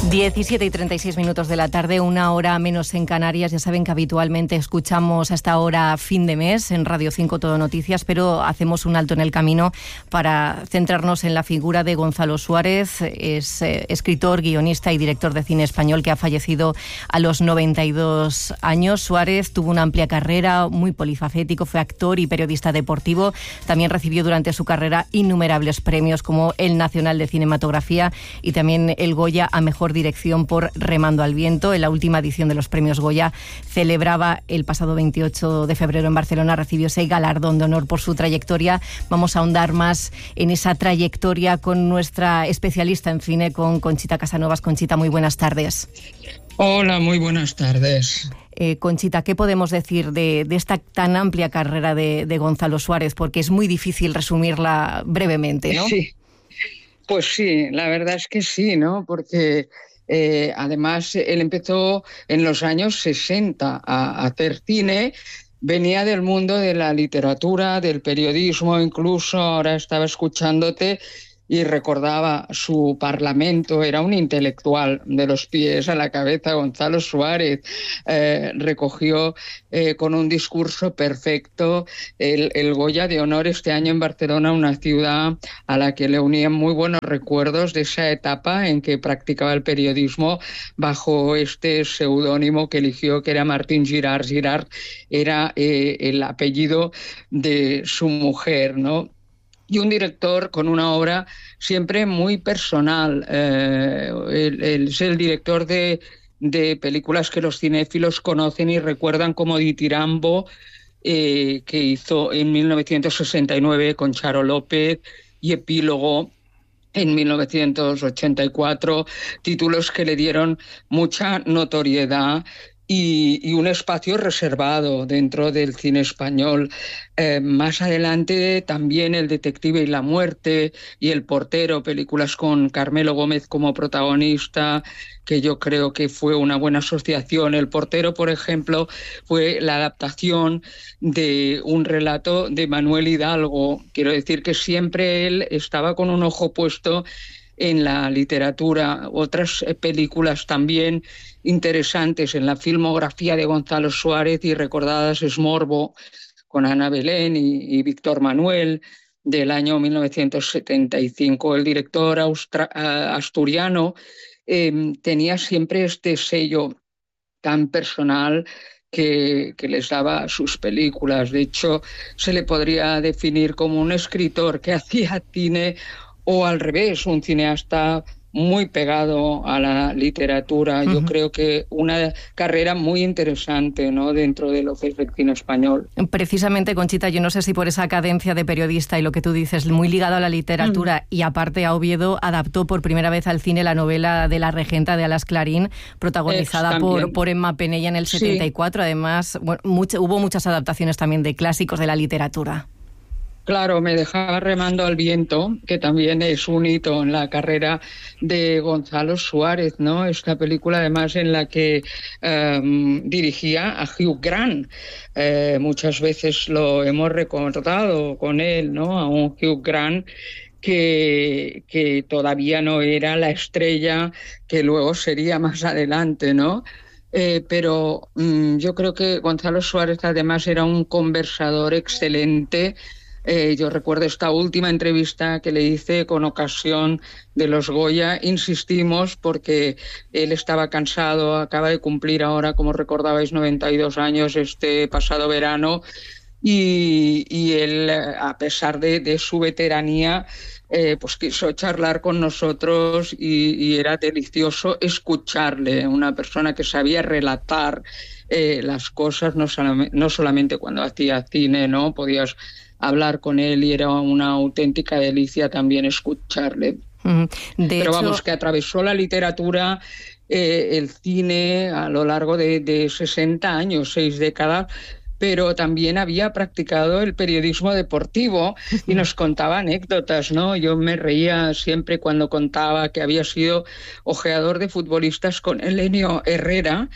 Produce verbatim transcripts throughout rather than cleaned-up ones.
diecisiete y treinta y seis minutos de la tarde, una hora menos en Canarias. Ya saben que habitualmente escuchamos hasta ahora fin de mes en Radio cinco Todo Noticias, pero hacemos un alto en el camino para centrarnos en la figura de Gonzalo Suárez. Es eh, escritor, guionista y director de cine español que ha fallecido a los noventa y dos años. Suárez tuvo una amplia carrera, muy polifacético, fue actor y periodista deportivo. También recibió durante su carrera innumerables premios como el Nacional de Cinematografía y también el Goya a Mejor Dirección por Remando al Viento. En la última edición de los premios Goya celebraba el pasado veintiocho de febrero en Barcelona, recibió ese galardón de honor por su trayectoria. Vamos a ahondar más en esa trayectoria con nuestra especialista en cine, con Conchita Casanovas. Conchita, muy buenas tardes. Hola, muy buenas tardes. Eh, Conchita, ¿qué podemos decir de, de esta tan amplia carrera de, de Gonzalo Suárez? Porque es muy difícil resumirla brevemente, ¿no? Sí. Pues sí, la verdad es que sí, ¿no? Porque eh, además él empezó en los años sesenta a, a hacer cine, venía del mundo de la literatura, del periodismo, incluso ahora estaba escuchándote y recordaba su parlamento, era un intelectual de los pies a la cabeza. Gonzalo Suárez eh, recogió eh, con un discurso perfecto el, el Goya de Honor este año en Barcelona, una ciudad a la que le unían muy buenos recuerdos de esa etapa en que practicaba el periodismo bajo este seudónimo que eligió, que era Martín Girard. Girard era eh, el apellido de su mujer, ¿no? Y un director con una obra siempre muy personal. Eh, él, él es el director de, de películas que los cinéfilos conocen y recuerdan como Ditirambo, eh, que hizo en mil novecientos sesenta y nueve con Charo López, y Epílogo en mil novecientos ochenta y cuatro, títulos que le dieron mucha notoriedad y, y un espacio reservado dentro del cine español. Eh, más adelante también El detective y la muerte y El portero, películas con Carmelo Gómez como protagonista, que yo creo que fue una buena asociación. El portero, por ejemplo, fue la adaptación de un relato de Manuel Hidalgo. Quiero decir que siempre él estaba con un ojo puesto en la literatura. Otras películas también interesantes en la filmografía de Gonzalo Suárez y recordadas es Morbo, con Ana Belén y, y Víctor Manuel, del año mil novecientos setenta y cinco. El director austra- asturiano eh, tenía siempre este sello tan personal que, que les daba a sus películas. De hecho, se le podría definir como un escritor que hacía cine, o al revés, un cineasta muy pegado a la literatura. Uh-huh. Yo creo que una carrera muy interesante, ¿no?, dentro de lo que es el cine español. Precisamente, Conchita, yo no sé si por esa cadencia de periodista y lo que tú dices, muy ligado a la literatura, uh-huh. y aparte a Oviedo, adaptó por primera vez al cine la novela de La regenta de Alas Clarín, protagonizada por, por Emma Penella en el setenta y cuatro. Sí. Además, bueno, mucho, hubo muchas adaptaciones también de clásicos de la literatura. Claro, Me dejaba remando al viento, que también es un hito en la carrera de Gonzalo Suárez, ¿no? Esta película, además, en la que um, dirigía a Hugh Grant. Eh, muchas veces lo hemos recordado con él, ¿no? A un Hugh Grant que, que todavía no era la estrella que luego sería más adelante, ¿no? Eh, pero um, yo creo que Gonzalo Suárez, además, era un conversador excelente. Eh, yo recuerdo esta última entrevista que le hice con ocasión de los Goya. Insistimos porque él estaba cansado, acaba de cumplir ahora, como recordabais, noventa y dos años este pasado verano, y, y él, a pesar de, de su veteranía, eh, pues quiso charlar con nosotros y, y era delicioso escucharle, una persona que sabía relatar eh, las cosas, no solamente, no solamente cuando hacía cine, ¿no? Podías hablar con él y era una auténtica delicia también escucharle. De Pero hecho... vamos, que atravesó la literatura, eh, el cine a lo largo de, de sesenta años, seis décadas, pero también había practicado el periodismo deportivo y nos contaba anécdotas, ¿no? Yo me reía siempre cuando contaba que había sido ojeador de futbolistas con Elenio Herrera,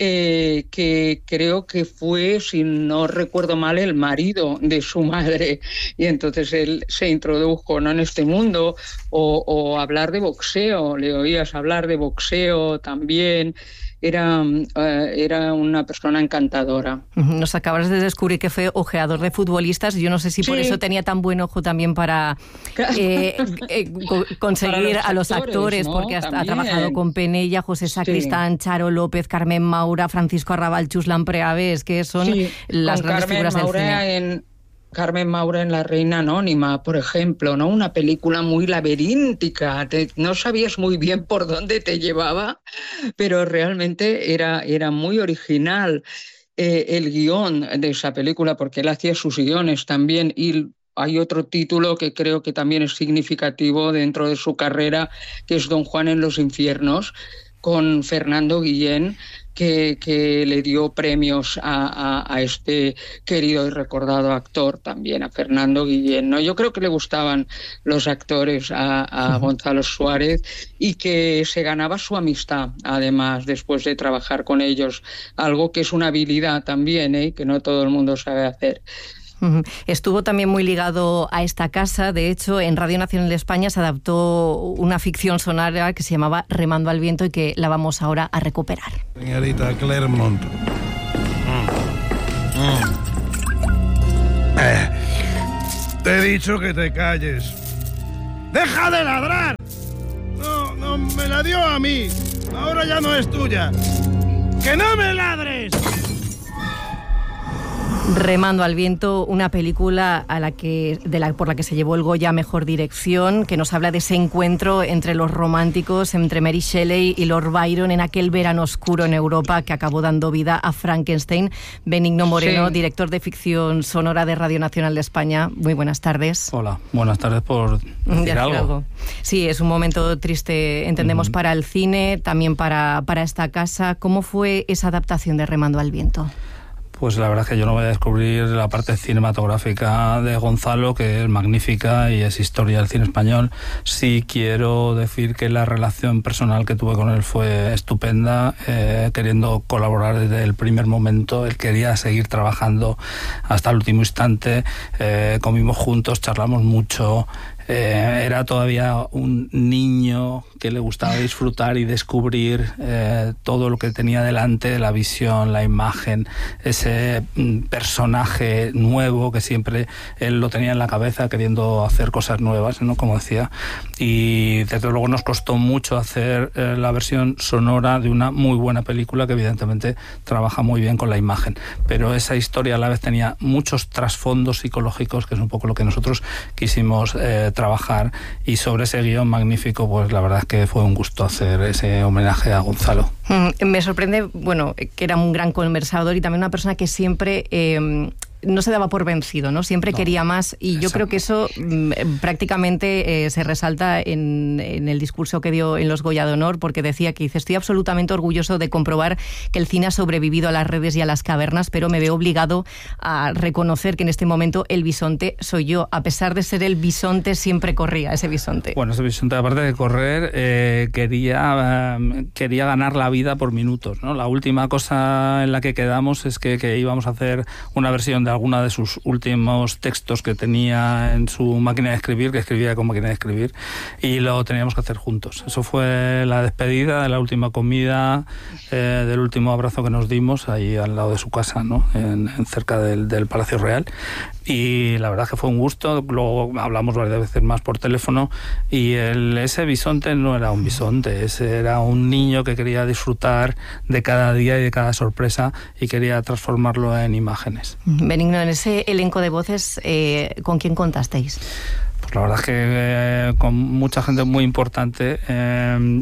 eh, que creo que fue, si no recuerdo mal, el marido de su madre, y entonces él se introdujo, ¿no?, en este mundo, o, o hablar de boxeo, le oías hablar de boxeo también. Era, uh, era una persona encantadora. Nos acabas de descubrir que fue ojeador de futbolistas. Yo no sé si sí. por eso tenía tan buen ojo también para eh, eh, conseguir para los a los actores, actores ¿no? Porque ha, ha trabajado con Penella, José Sacristán, sí. Charo López, Carmen Maura, Francisco Arrabal, Chuslan Preaves, que son sí, las grandes Carmen figuras Maura del cine. En... Carmen Maura en La Reina Anónima, por ejemplo, ¿no? Una película muy laberíntica, te, no sabías muy bien por dónde te llevaba, pero realmente era, era muy original eh, el guión de esa película, porque él hacía sus guiones también, y hay otro título que creo que también es significativo dentro de su carrera, que es Don Juan en los infiernos, con Fernando Guillén, que, que le dio premios a, a, a este querido y recordado actor también, a Fernando Guillén, ¿no? Yo creo que le gustaban los actores a, a Gonzalo Suárez y que se ganaba su amistad, además, después de trabajar con ellos, algo que es una habilidad también, ¿eh?, que no todo el mundo sabe hacer. Estuvo también muy ligado a esta casa. De hecho, en Radio Nacional de España se adaptó una ficción sonora que se llamaba Remando al viento y que la vamos ahora a recuperar. Señorita Clermont. Mm. Mm. Eh. Te he dicho que te calles. ¡Deja de ladrar! No, no, me la dio a mí. Ahora ya no es tuya. ¡Que no me ladres! Remando al viento, una película a la que, de la, por la que se llevó el Goya a Mejor Dirección, que nos habla de ese encuentro entre los románticos, entre Mary Shelley y Lord Byron en aquel verano oscuro en Europa que acabó dando vida a Frankenstein. Benigno Moreno, sí. director de ficción sonora de Radio Nacional de España. Muy buenas tardes. Hola, buenas tardes por decir algo. algo. Sí, es un momento triste, entendemos, uh-huh. para el cine, también para, para esta casa. ¿Cómo fue esa adaptación de Remando al viento? Pues la verdad es que yo no voy a descubrir la parte cinematográfica de Gonzalo, que es magnífica y es historia del cine español. Sí quiero decir que la relación personal que tuve con él fue estupenda, eh, queriendo colaborar desde el primer momento. Él quería seguir trabajando hasta el último instante. Eh, comimos juntos, charlamos mucho. Eh, era todavía un niño que le gustaba disfrutar y descubrir eh, todo lo que tenía delante, la visión, la imagen, ese mm, personaje nuevo que siempre él lo tenía en la cabeza, queriendo hacer cosas nuevas, ¿no?, como decía. Y desde luego nos costó mucho hacer eh, la versión sonora de una muy buena película que evidentemente trabaja muy bien con la imagen, pero esa historia a la vez tenía muchos trasfondos psicológicos, que es un poco lo que nosotros quisimos eh, trabajar, y sobre ese guión magnífico, pues la verdad es que fue un gusto hacer ese homenaje a Gonzalo. Mm, me sorprende, bueno, que era un gran conversador y también una persona que siempre eh, no se daba por vencido, ¿no? Siempre no. quería más, y Exacto. yo creo que eso mm, prácticamente eh, se resalta en, en el discurso que dio en los Goya de Honor, porque decía que dice: estoy absolutamente orgulloso de comprobar que el cine ha sobrevivido a las redes y a las cavernas, pero me veo obligado a reconocer que en este momento el bisonte soy yo. A pesar de ser el bisonte, siempre corría ese bisonte. Bueno, ese bisonte, aparte de correr, eh, quería, eh, quería ganar la vida por minutos, ¿no? La última cosa en la que quedamos es que, que íbamos a hacer una versión de alguna de sus últimos textos que tenía en su máquina de escribir, que escribía con máquina de escribir, y lo teníamos que hacer juntos. Eso fue la despedida de la última comida, eh, del último abrazo que nos dimos ahí al lado de su casa, ¿no?, en, en cerca del, del Palacio Real. Y la verdad es que fue un gusto. Luego hablamos varias veces más por teléfono, y el, ese bisonte no era un bisonte, ese era un niño que quería disfrutar de cada día y de cada sorpresa, y quería transformarlo en imágenes. Benigno, en ese elenco de voces, eh, ¿con quién contasteis? Pues la verdad es que eh, con mucha gente muy importante, eh,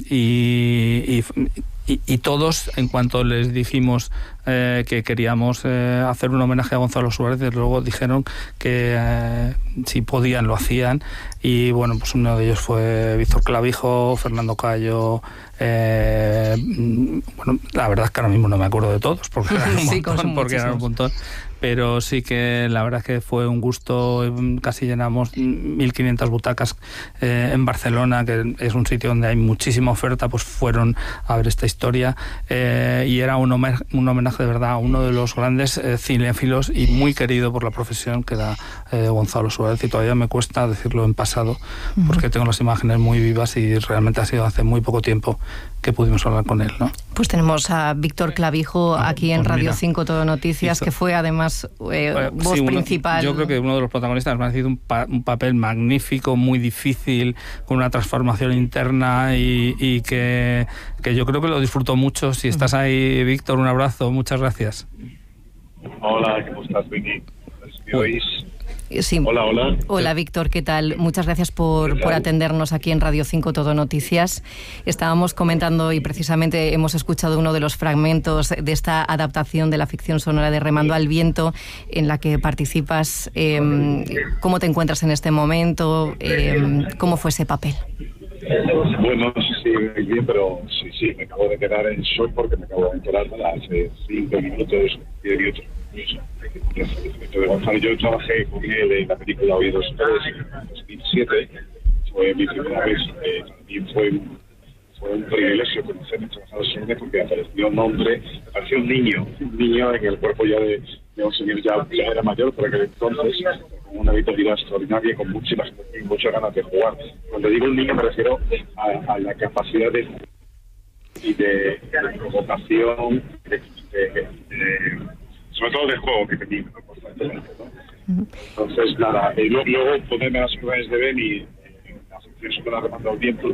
y, y Y, y todos, en cuanto les dijimos eh, que queríamos eh, hacer un homenaje a Gonzalo Suárez, desde luego dijeron que eh, si podían lo hacían. y bueno, pues uno de ellos fue Víctor Clavijo, Fernando Cayo. Eh, bueno, la verdad es que ahora mismo no me acuerdo de todos porque eran un sí, montón, porque eran un montón, pero sí que la verdad es que fue un gusto. Casi llenamos mil quinientas butacas eh, en Barcelona, que es un sitio donde hay muchísima oferta, pues fueron a ver esta historia, eh, y era un homenaje, un homenaje de verdad a uno de los grandes eh, cinéfilos y muy querido por la profesión, que era eh, Gonzalo Suárez, y todavía me cuesta decirlo en pasado porque tengo las imágenes muy vivas y realmente ha sido hace muy poco tiempo que pudimos hablar con él, ¿no? Pues tenemos a Víctor Clavijo ah, aquí en pues Radio mira, cinco Todo Noticias, hizo, que fue además eh, eh, voz sí, uno, principal. Yo creo que uno de los protagonistas me ha sido un, pa, un papel magnífico, muy difícil, con una transformación interna y, y que, que yo creo que lo disfrutó mucho. Si estás ahí, Víctor, un abrazo, muchas gracias. Hola, ¿cómo estás, Vicky? ¿Me oís? Sí. Hola, hola. Hola, Víctor, ¿qué tal? Muchas gracias por, por atendernos aquí en Radio cinco Todo Noticias. Estábamos comentando y precisamente hemos escuchado uno de los fragmentos de esta adaptación de la ficción sonora de Remando al Viento, en la que participas. Eh, ¿Cómo te encuentras en este momento? Eh, ¿Cómo fue ese papel? Bueno, no sé si muy bien, pero sí, sí, me acabo de quedar en shock porque me acabo de enterar hace cinco minutos, diez minutos. De Gonzalo, yo trabajé con él en la película Oídos tres en dos mil siete, fue mi primera vez, eh, también fue, fue un privilegio conocer a trabajar sobre él porque apareció un hombre, apareció un niño, un niño en el cuerpo ya de, de un señor ya, ya era mayor por aquel entonces, con una vitalidad extraordinaria, con muchas, muchas ganas de jugar. Cuando digo un niño me refiero a, a la capacidad de y de, de provocación, de, de, de, de sobre todo del juego que tenía, ¿no? Constantemente, ¿no? Entonces, nada, y luego, luego ponerme a las órdenes de Ben y eh, la función sonora Remando al Viento